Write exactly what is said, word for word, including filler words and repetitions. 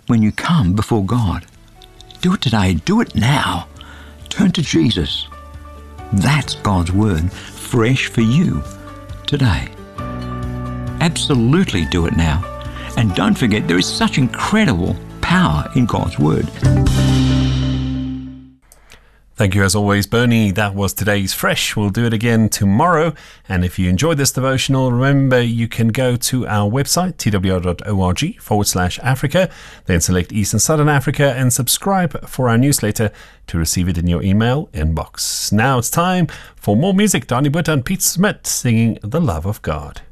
when you come before God. Do it today. Do it now. Turn to Jesus. That's God's Word, fresh for you today. Absolutely do it now. And don't forget, there is such incredible power in God's Word. Thank you as always, Bernie. That was today's Fresh. We'll do it again tomorrow. And if you enjoyed this devotional, remember you can go to our website, twr.org forward slash Africa, then select East and Southern Africa and subscribe for our newsletter to receive it in your email inbox. Now it's time for more music. Donnie Butt and Pete Smith singing The Love of God.